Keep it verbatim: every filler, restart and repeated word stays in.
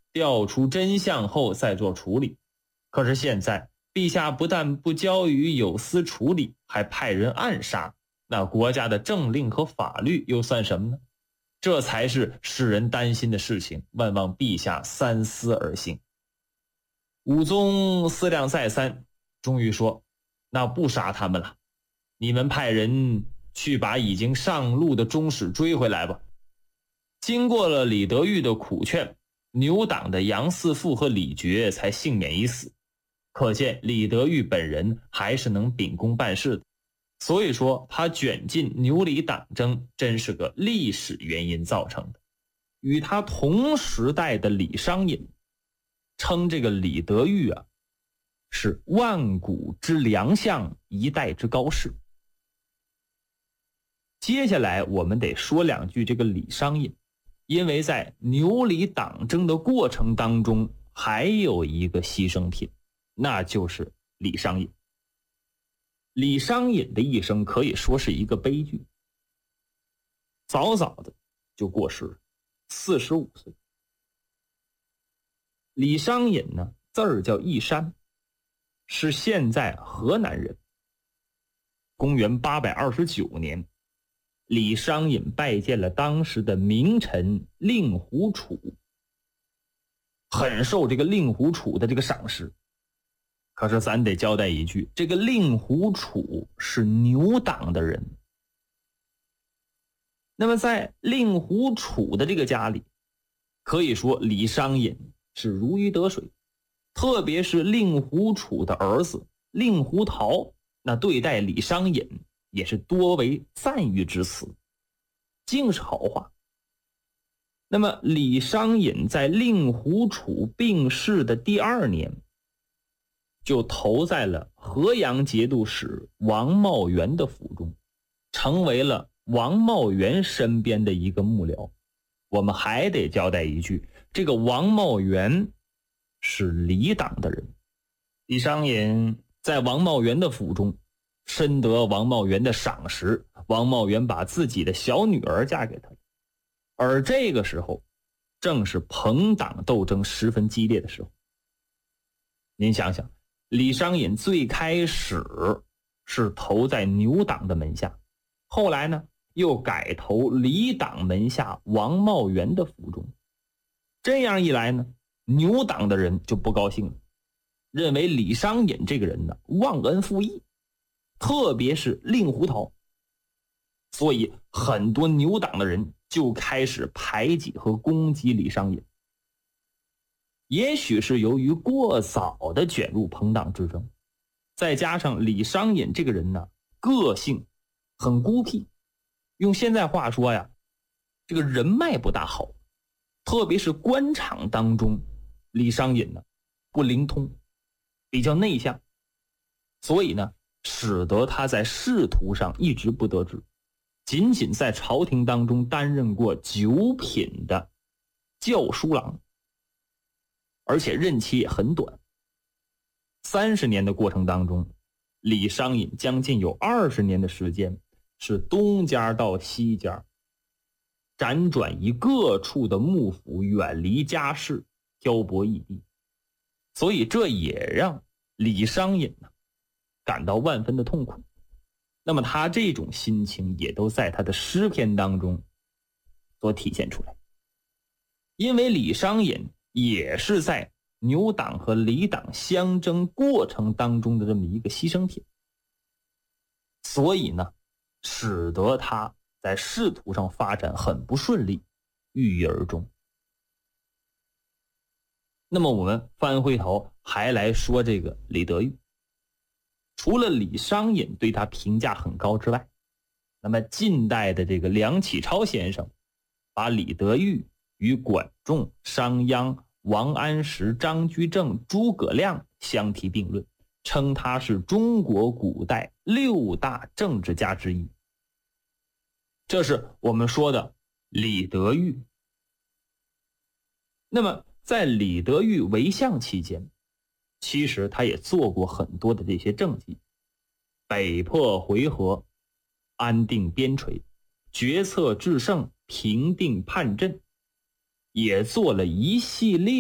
调出真相后再做处理。可是现在陛下不但不交予有司处理，还派人暗杀，那国家的政令和法律又算什么呢？这才是使人担心的事情，万望陛下三思而行。武宗思量再三，终于说，那不杀他们了，你们派人去把已经上路的宗室追回来吧。经过了李德裕的苦劝，牛党的杨嗣富和李傕才幸免于死。可见李德裕本人还是能秉公办事的，所以说他卷进牛李党争真是个历史原因造成的。与他同时代的李商隐称这个李德裕啊是万古之良相，一代之高士。接下来我们得说两句这个李商隐，因为在牛李党争的过程当中还有一个牺牲品，那就是李商隐。李商隐的一生可以说是一个悲剧，早早的就过世了，四十五岁。李商隐呢，字儿叫义山，是现在河南人。公元八百二十九年，李商隐拜见了当时的名臣令狐楚，很受这个令狐楚的这个赏识。可是咱得交代一句，这个令狐楚是牛党的人。那么在令狐楚的这个家里，可以说李商隐是如鱼得水，特别是令狐楚的儿子令狐桃，那对待李商隐也是多为赞誉之词，尽是好话。那么李商隐在令狐楚病逝的第二年，就投在了河阳节度使王茂元的府中，成为了王茂元身边的一个幕僚。我们还得交代一句，这个王茂元是李党的人。李商隐在王茂元的府中深得王茂元的赏识，王茂元把自己的小女儿嫁给他。而这个时候正是朋党斗争十分激烈的时候。您想想，李商隐最开始是投在牛党的门下，后来呢又改投李党门下王茂元的府中。这样一来呢，牛党的人就不高兴了，认为李商隐这个人呢忘恩负义，特别是令狐桃。所以很多牛党的人就开始排挤和攻击李商隐。也许是由于过早的卷入朋党之争，再加上李商隐这个人呢个性很孤僻，用现在话说呀，这个人脉不大好，特别是官场当中，李商隐呢不灵通，比较内向，所以呢使得他在仕途上一直不得志，仅仅在朝廷当中担任过九品的校书郎，而且任期也很短。三十年的过程当中，李商隐将近有二十年的时间是东家到西家，辗转于各处的幕府，远离家事，漂泊异地。所以这也让李商隐呢感到万分的痛苦。那么他这种心情也都在他的诗篇当中所体现出来。因为李商隐也是在牛党和李党相争过程当中的这么一个牺牲品，所以呢使得他在仕途上发展很不顺利，郁郁而终。那么我们翻回头还来说这个李德裕。除了李商隐对他评价很高之外，那么近代的这个梁启超先生把李德裕与管仲、商鞅、王安石、张居正、诸葛亮相提并论，称他是中国古代六大政治家之一。这是我们说的李德裕。那么在李德裕为相期间，其实他也做过很多的这些政绩，北破回纥，安定边陲，决策制胜，平定叛阵，也做了一系列